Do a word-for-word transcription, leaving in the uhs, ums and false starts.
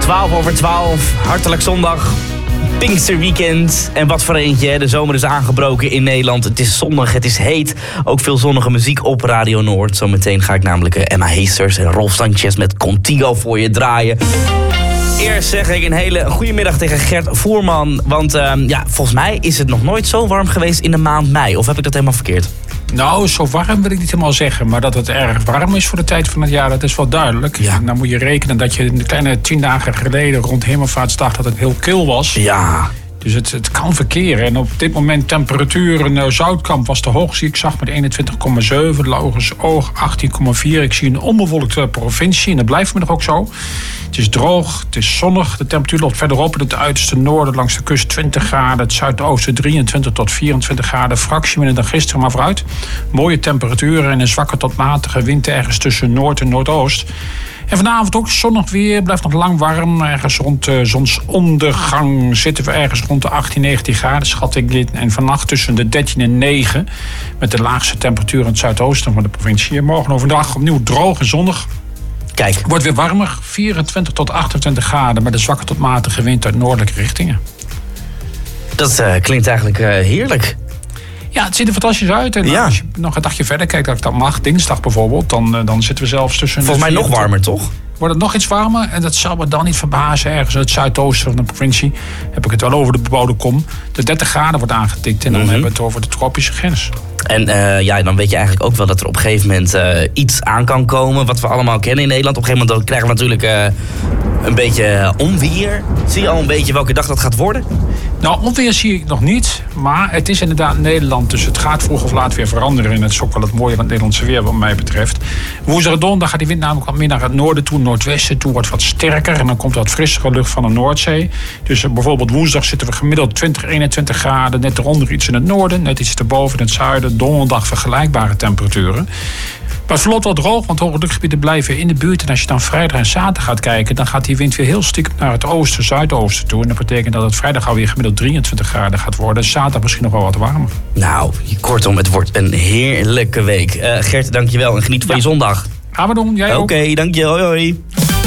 twaalf over twaalf, hartelijk zondag, Pinksterweekend. En wat voor eentje, hè? De zomer is aangebroken in Nederland. Het is zonnig, het is heet. Ook veel zonnige muziek op Radio Noord. Zometeen ga ik namelijk Emma Heesters en Rolf Sanchez met Contigo voor je draaien. Eerst zeg ik een hele goede middag tegen Gert Voerman. Want uh, ja, volgens mij is het nog nooit zo warm geweest in de maand mei. Of heb ik dat helemaal verkeerd? Nou, zo warm wil ik niet helemaal zeggen. Maar dat het erg warm is voor de tijd van het jaar, dat is wel duidelijk. Ja. En dan moet je rekenen dat je een kleine tien dagen geleden rond Hemelvaartsdag dat het heel kil was. Ja. Dus het, het kan verkeren. En op dit moment temperatuur in Zoutkamp was de hoogste. Ik zag met eenentwintig komma zeven, Lauwersoog achttien komma vier. Ik zie een onbewolkte provincie en dat blijft me nog ook zo. Het is droog, het is zonnig. De temperatuur loopt verderop in het uiterste noorden langs de kust twintig graden. Het zuidoosten drieëntwintig tot vierentwintig graden. Fractie minder dan gisteren, maar vooruit. Mooie temperaturen en een zwakke tot matige wind ergens tussen noord en noordoost. En vanavond ook zonnig weer, blijft nog lang warm. Ergens rond uh, zonsondergang zitten we ergens rond de achttien, negentien graden, schat ik dit. En vannacht tussen de dertien en negen. Met de laagste temperatuur in het zuidoosten van de provincie. En morgen overdag opnieuw droog en zonnig. Kijk. Wordt weer warmer, vierentwintig tot achtentwintig graden. Met een zwakke tot matige wind uit noordelijke richtingen. Dat uh, klinkt eigenlijk uh, heerlijk. Ja, het ziet er fantastisch uit. En ja. Als je nog een dagje verder kijkt, dat ik dat mag, dinsdag bijvoorbeeld, dan, dan zitten we zelfs tussen... Volgens mij nog warmer, toch? Wordt het nog iets warmer en dat zal me dan niet verbazen. Ergens in het zuidoosten van de provincie heb ik het wel over de bebouwde kom. De dertig graden wordt aangetikt en dan mm-hmm. hebben we het over de tropische grens. En uh, ja, dan weet je eigenlijk ook wel dat er op een gegeven moment uh, iets aan kan komen. Wat we allemaal kennen in Nederland. Op een gegeven moment krijgen we natuurlijk uh, een beetje onweer. Zie je al een beetje welke dag dat gaat worden? Nou, onweer zie ik nog niet. Maar het is inderdaad Nederland. Dus het gaat vroeg of laat weer veranderen. En het is ook wel het mooie van het Nederlandse weer wat mij betreft. Woensdag en donderdag gaat die wind namelijk wat meer naar het noorden toe. Noordwesten toe wordt wat sterker. En dan komt er wat frissere lucht van de Noordzee. Dus uh, bijvoorbeeld woensdag zitten we gemiddeld twintig, eenentwintig graden. Net eronder iets in het noorden. Net iets erboven in het zuiden. Donderdag vergelijkbare temperaturen. Maar het verloopt wel droog, want hoge drukgebieden blijven in de buurt. En als je dan vrijdag en zaterdag gaat kijken, dan gaat die wind weer heel stiekem naar het oosten, zuidoosten toe. En dat betekent dat het vrijdag alweer gemiddeld drieëntwintig graden gaat worden. Zaterdag misschien nog wel wat warmer. Nou, kortom, het wordt een heerlijke week. Uh, Gert, dankjewel en geniet van ja. je zondag. Gaan we doen, jij ook. Oké, okay, dank je. Hoi, hoi.